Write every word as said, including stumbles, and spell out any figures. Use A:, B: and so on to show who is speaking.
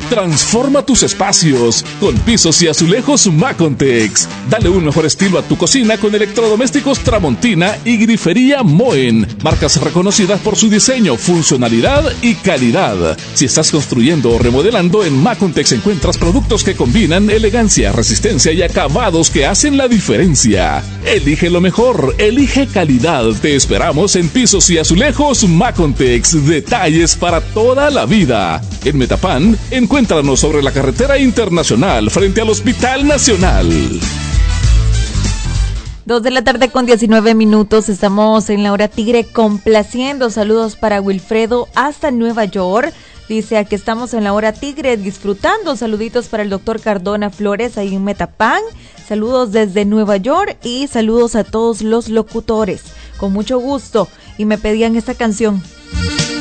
A: Transforma tus espacios con pisos y azulejos Macontex. Dale un mejor estilo a tu cocina con electrodomésticos Tramontina y grifería Moen, marcas reconocidas por su diseño, funcionalidad y calidad. Si estás construyendo o remodelando, en Macontex encuentras productos que combinan elegancia, resistencia y acabados que hacen la diferencia. Elige lo mejor, elige calidad. Te esperamos en pisos y azulejos Macontex. Detalles para toda la vida. En Metapán, encuéntranos sobre la carretera internacional frente al Hospital Nacional.
B: Dos de la tarde con diecinueve minutos, estamos en la hora tigre complaciendo. Saludos para Wilfredo hasta Nueva York. Dice, aquí estamos en la hora tigre disfrutando. Saluditos para el doctor Cardona Flores ahí en Metapán. Saludos desde Nueva York y saludos a todos los locutores. Con mucho gusto. Y me pedían esta canción.